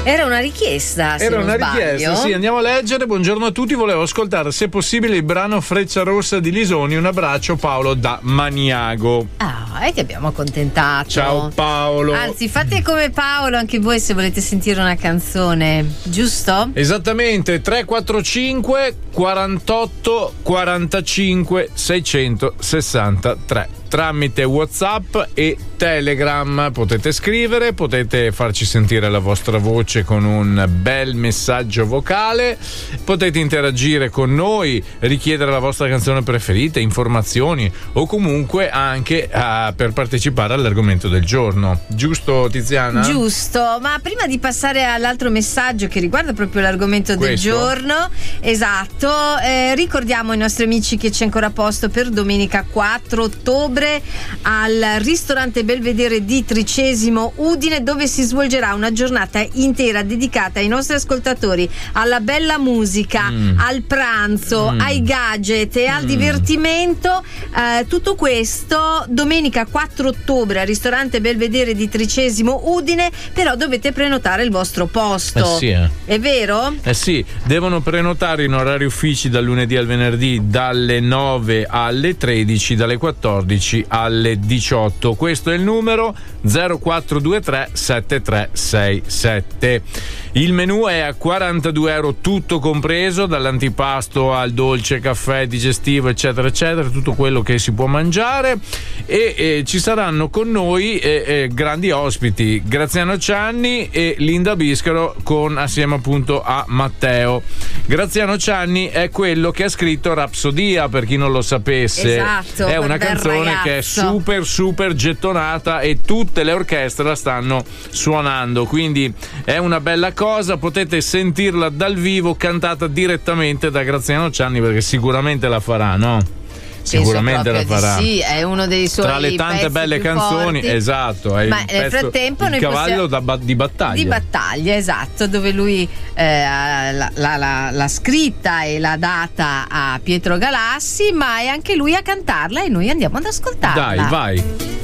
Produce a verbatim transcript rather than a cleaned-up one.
Era una richiesta, se Era non una sbaglio. richiesta, sì, andiamo a leggere. Buongiorno a tutti, volevo ascoltare se possibile il brano Freccia Rossa di Lisoni. Un abbraccio, Paolo da Maniago. Ah, e ti abbiamo accontentato. Ciao Paolo. Anzi, fate come Paolo anche voi se volete sentire una canzone, giusto? Esattamente, tre quattro cinque quarantotto quarantacinque seicentosessantatré. Tramite WhatsApp e Telegram potete scrivere, potete farci sentire la vostra voce con un bel messaggio vocale, potete interagire con noi, richiedere la vostra canzone preferita, informazioni o comunque anche uh, per partecipare all'argomento del giorno. Giusto, Tiziana? Giusto, ma prima di passare all'altro messaggio che riguarda proprio l'argomento del Questo? giorno, esatto, eh, ricordiamo ai nostri amici che c'è ancora posto per domenica quattro ottobre al ristorante Belvedere di Tricesimo Udine, dove si svolgerà una giornata intera dedicata ai nostri ascoltatori, alla bella musica, mm. al pranzo, mm. ai gadget e al mm. divertimento. Eh, tutto questo domenica quattro ottobre al ristorante Belvedere di Tricesimo Udine, però dovete prenotare il vostro posto. Eh sì, eh. È vero? Eh sì, devono prenotare in orari uffici dal lunedì al venerdì dalle nove alle tredici, dalle quattordici alle diciotto. Questo è il numero zero quattro due tre sette tre sei sette. Il menù è a quarantadue euro tutto compreso, dall'antipasto al dolce, caffè, digestivo, eccetera eccetera, tutto quello che si può mangiare. E, e ci saranno con noi e, e, grandi ospiti, Graziano Cianni e Linda Biscaro, con assieme appunto a Matteo. Graziano Cianni è quello che ha scritto Rapsodia, per chi non lo sapesse. Esatto, è una canzone ragazzo. che è super super gettonata e tutte le orchestre la stanno suonando, quindi è una bella cosa. Potete sentirla dal vivo cantata direttamente da Graziano Cianni, perché sicuramente la farà, no? Sicuramente la farà. Sì, è uno dei suoi tra le tante belle canzoni, forti. Esatto. È Ma il nel pezzo, frattempo il noi cavallo possiamo... da, di battaglia. Di battaglia, esatto, dove lui eh, l'ha, l'ha, l'ha scritta e l'ha data a Pietro Galassi, ma è anche lui a cantarla e noi andiamo ad ascoltarla. Dai, vai.